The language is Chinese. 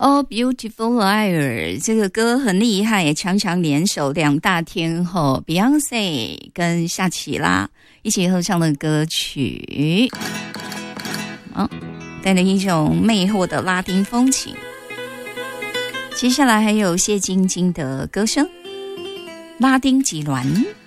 Oh Beautiful Liar 这个歌很厉害，强强联手两大天后 Beyonce 跟夏奇拉一起合唱的歌曲，带着一种魅惑的拉丁风情。接下来还有谢晶晶的歌声，拉丁极乱。